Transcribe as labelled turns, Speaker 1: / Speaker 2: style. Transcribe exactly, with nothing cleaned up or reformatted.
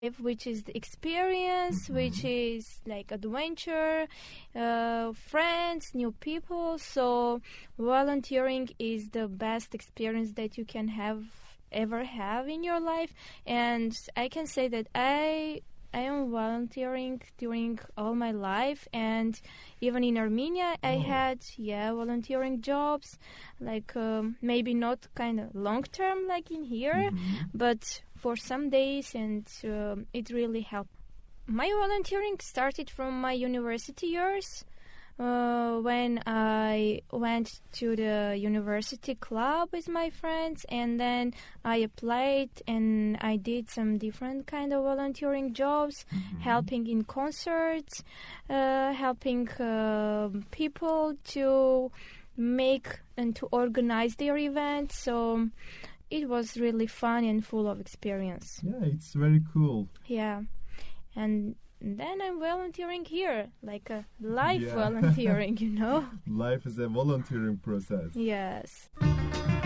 Speaker 1: which is the experience, mm-hmm. which is like adventure, uh, friends, new people. So volunteering is the best experience that you can have ever have in your life. And I can say that I I am volunteering during all my life, and even in Armenia I oh. had yeah volunteering jobs, like um, maybe not kind of long term like in here, mm-hmm. but for some days, and uh, it really helped. My volunteering started from my university years. Uh, when I went to the university club with my friends, and then I applied and I did some different kind of volunteering jobs, mm-hmm. helping in concerts, uh, helping uh, people to make and to organize their events. So it was really fun and full of experience.
Speaker 2: Yeah, it's very cool.
Speaker 1: Yeah, and then I'm volunteering here, like a life yeah. volunteering, you know.
Speaker 2: Life is a volunteering process.
Speaker 1: Yes.